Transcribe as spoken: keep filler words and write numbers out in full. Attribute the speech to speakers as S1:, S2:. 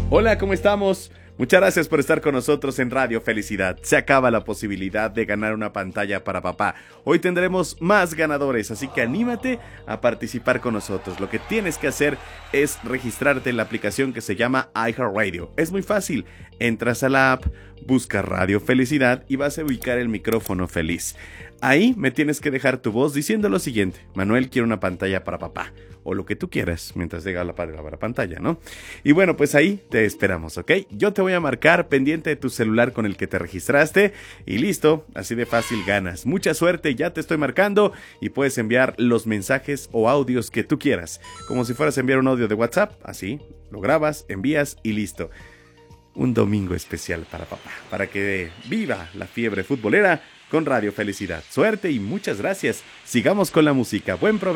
S1: Hola, ¿cómo estamos? Muchas gracias por estar con nosotros en Radio Felicidad. Se acaba la posibilidad de ganar una pantalla para papá. Hoy tendremos más ganadores, así que anímate a participar con nosotros. Lo que tienes que hacer es registrarte en la aplicación que se llama iHeartRadio. Es muy fácil. Entras a la app, buscas Radio Felicidad y vas a ubicar el micrófono feliz. Ahí me tienes que dejar tu voz diciendo lo siguiente: Manuel quiere una pantalla para papá. O lo que tú quieras, mientras llega la, la pantalla, ¿no? Y bueno, pues ahí te esperamos, ¿ok? Yo te voy a marcar pendiente de tu celular con el que te registraste y listo, así de fácil ganas. Mucha suerte, ya te estoy marcando y puedes enviar los mensajes o audios que tú quieras. Como si fueras a enviar un audio de WhatsApp, así, lo grabas, envías y listo. Un domingo especial para papá, para que viva la fiebre futbolera con Radio Felicidad. Suerte y muchas gracias. Sigamos con la música. Buen provecho.